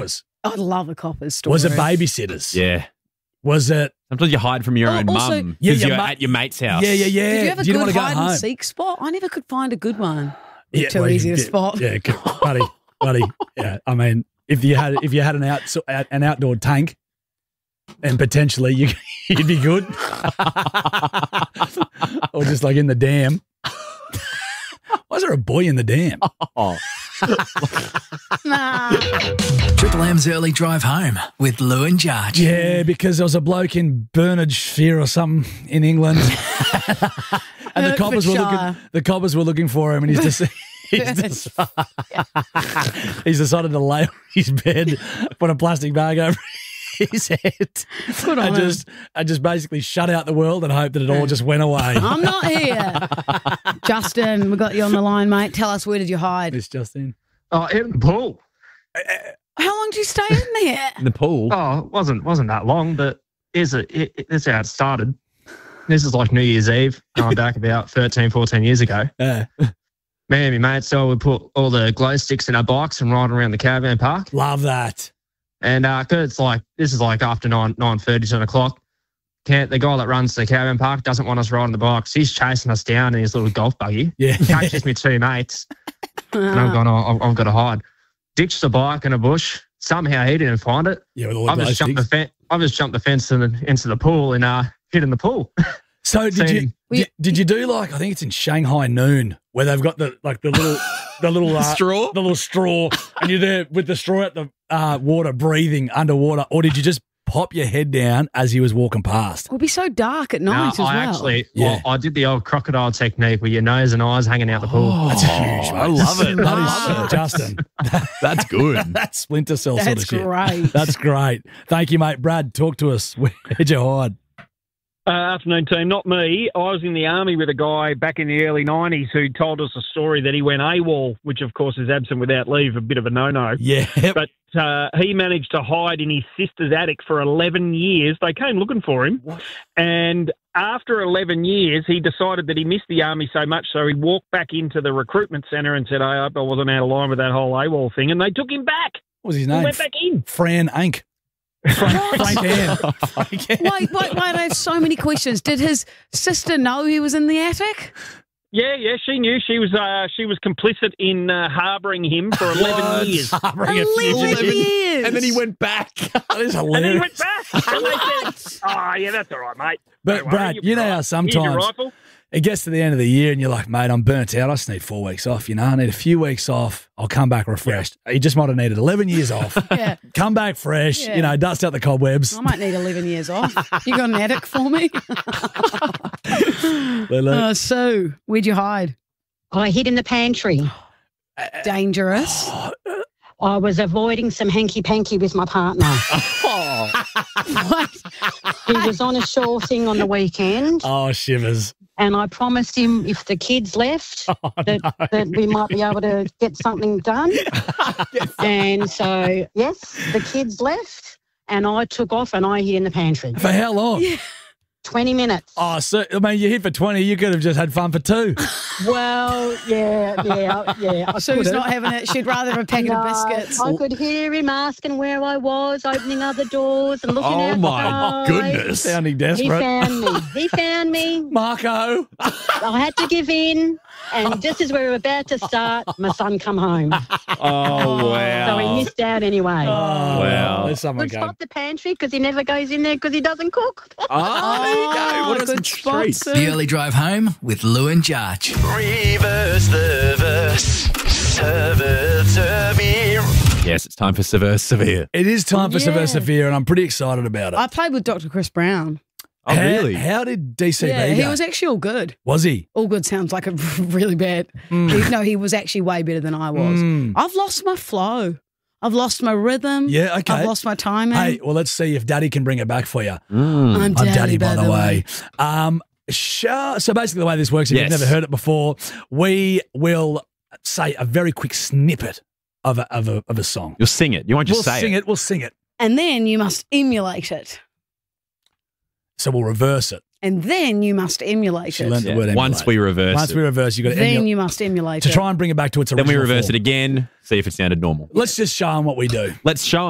coppers? I love a copper's story. Was it babysitters? Yeah. Was it? Sometimes you hide from your own also- mum Yeah, because your you're mu- at your mate's house. Yeah. Did you have a didn't good want to go hide home. and seek spot? I never could find a good one. Yeah, Too well, you easy to get- spot. Yeah, buddy. Yeah, I mean, if you had an outdoor tank, and potentially you'd be good, or just like in the dam. Why is there a boy in the dam? Oh. Nah. Triple M's early drive home with Lou and Jarge. Yeah, because there was a bloke in Bernardshire or something in England, and the coppers were looking for him, and he's decided to lay on his bed, put a plastic bag over his head, Good on him. and just basically shut out the world and hope that it all just went away. I'm not here. Justin, we got you on the line, mate. Tell us, where did you hide? It's Justin. Oh, in the pool. How long did you stay in there? In the pool. Oh, it wasn't that long, but this is how it started. This is like New Year's Eve, going back about 13, 14 years ago. Yeah. Me and my mates, so we put all the glow sticks in our bikes and ride around the caravan park. Love that. And cause this is like after 9:30, 10 o'clock. The guy that runs the caravan park doesn't want us riding the bikes. He's chasing us down in his little golf buggy. Yeah. Catches me two mates. And I'm going, I've got to hide. Ditched the bike in a bush. Somehow he didn't find it. Yeah, with all the I've glow just jumped sticks. the fence into the pool and hit in the pool. So did Same. you do like, I think it's in Shanghai Noon, where they've got the little Straw? the little straw, and you're there with the straw at the water, breathing underwater, or did you just pop your head down as he was walking past? It would be so dark at night as well. I did the old crocodile technique where your nose and eyes hanging out the pool. That's huge, mate. I love it. That is Justin. That's good. That's Splinter Cell sort of That's shit. great. That's great. Thank you, mate. Brad, talk to us. Where'd you hide? Afternoon, team. Not me. I was in the army with a guy back in the early 90s who told us a story that he went AWOL, which, of course, is absent without leave, a bit of a no-no. Yeah. But he managed to hide in his sister's attic for 11 years. They came looking for him. What? And after 11 years, he decided that he missed the army so much, so he walked back into the recruitment centre and said, I hope I wasn't out of line with that whole AWOL thing. And they took him back. What was his He name? went back in. Fran Ank. Frank Ann. Frank Ann. Wait, I have so many questions. Did his sister know he was in the attic? Yeah, she knew. She was complicit in harbouring him for 11 years. Harbouring a 11 fugitive. years. And then he went back. That is And then he hilarious. went back. And they said, oh, yeah, that's all right, mate. But, Don't worry, Brad, you'll you be know right. how Here's your sometimes rifle. it gets to the end of the year and you're like, mate, I'm burnt out. I just need 4 weeks off. I need a few weeks off. I'll come back refreshed. You just might have needed 11 years off. Yeah. Come back fresh, Yeah. dust out the cobwebs. I might need 11 years off. You got an attic for me? So, where'd you hide? I hid in the pantry. Dangerous. I was avoiding some hanky-panky with my partner. What? He was on a shore thing on the weekend, Oh, shivers. and I promised him if the kids left that we might be able to get something done. And so, yes, the kids left, and I took off and I hid in the pantry. For how long? 20 minutes. Oh, so, you hit for 20. You could have just had fun for 2. Well, yeah. I Sue's could have. not having it. She'd rather have a packet of biscuits. I could hear him asking where I was, opening other doors and looking Oh, outside. my goodness. Sounding He desperate. found me. Marco. I had to give in. And just as we were about to start, my son come home. Oh, wow. So he missed out anyway. Wow. There's someone Good going. spot the pantry because he never goes in there because he doesn't cook. Oh, there you go. What a good spot, treat. Sue. The early drive home with Lou and Jarge. Reverse the verse. Severe. Yes, it's time for Severe Severe. It is time for Yeah. Severe Severe, and I'm pretty excited about it. I played with Dr. Chris Brown. Oh, really? How did DCB Yeah, he go? was actually all good. Was he? All good sounds like a really bad. He was actually way better than I was. I've lost my flow. I've lost my rhythm. Yeah, okay. I've lost my timing. Hey, well, let's see if Daddy can bring it back for you. I'm I'm Daddy, by the way. So basically the way this works, if Yes. you've never heard it before, we will say a very quick snippet of a song. You'll sing it. You won't just We'll say sing it. it. We'll sing it. And then you must emulate it. So we'll reverse it. And then you must emulate She it. learned the word Once emulate. we reverse Once it. we reverse, you got to Then you must emulate to it. try and bring it back to its original Then we reverse form. it again, see if it sounded normal. Let's just show them what we do. Let's show